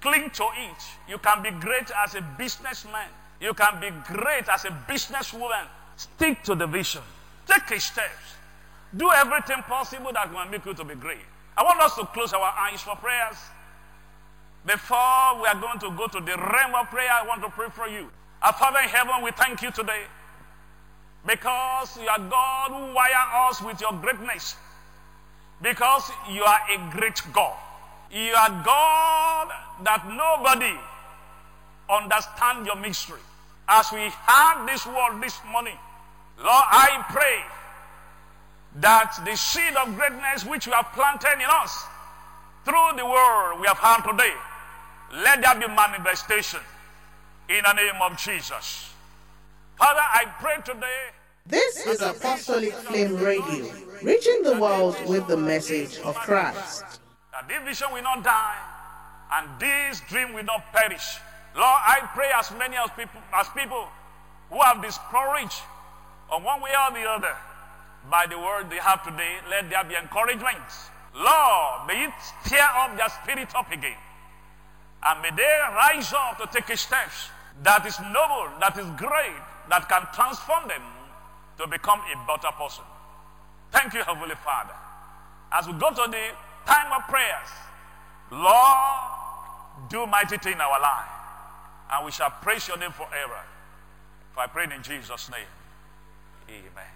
Cling to it. You can be great as a businessman. You can be great as a businesswoman. Stick to the vision. Take a steps. Do everything possible that will make you to be great. I want us to close our eyes for prayers. Before we are going to go to the realm of prayer, I want to pray for you. Our Father in heaven, we thank you today because you are God who wire us with your greatness. Because you are a great God. You are God that nobody understands your mystery. As we have this word this morning, Lord, I pray that the seed of greatness which you have planted in us through the word we have had today, let there be manifestation in the name of Jesus. Father, I pray today. This is Apostolic Flame Radio, reaching the world with the message of Christ. That this vision will not die and this dream will not perish. Lord, I pray as many as people who have discouraged on one way or the other by the word they have today, let there be encouragement. Lord, may it tear up their spirit up again. And may they rise up to take a step that is noble, that is great, that can transform them to become a better person. Thank you, Heavenly Father. As we go to the time of prayers, Lord, do mighty thing in our life. And we shall praise your name forever. For I pray in Jesus' name. Amen.